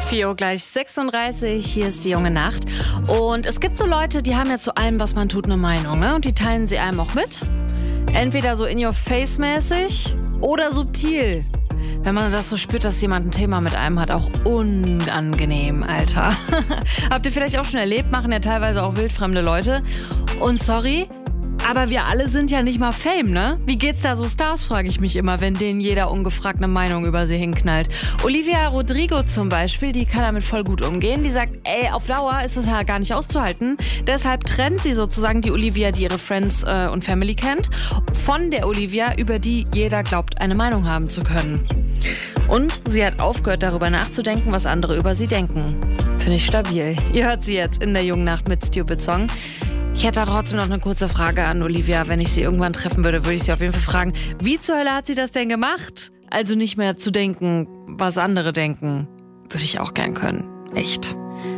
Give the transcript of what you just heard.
4 Uhr gleich 36, hier ist die junge Nacht. Und es gibt so Leute, die haben ja zu allem, was man tut, eine Meinung, ne? Und die teilen sie einem auch mit. Entweder so in your face mäßig oder subtil. Wenn man das so spürt, dass jemand ein Thema mit einem hat, auch unangenehm, Alter. Habt ihr vielleicht auch schon erlebt, machen ja teilweise auch wildfremde Leute. Und sorry, aber wir alle sind ja nicht mal Fame, ne? Wie geht's da so Stars, frage ich mich immer, wenn denen jeder ungefragt eine Meinung über sie hinknallt. Olivia Rodrigo zum Beispiel, die kann damit voll gut umgehen. Die sagt, ey, auf Dauer ist es ja gar nicht auszuhalten. Deshalb trennt sie sozusagen die Olivia, die ihre Friends und Family kennt, von der Olivia, über die jeder glaubt, eine Meinung haben zu können. Und sie hat aufgehört, darüber nachzudenken, was andere über sie denken. Finde ich stabil. Ihr hört sie jetzt in der jungen Nacht mit Stupid Song. Ich hätte da trotzdem noch eine kurze Frage an Olivia. Wenn ich sie irgendwann treffen würde, würde ich sie auf jeden Fall fragen, wie zur Hölle hat sie das denn gemacht? Also nicht mehr zu denken, was andere denken. Würde ich auch gern können. Echt.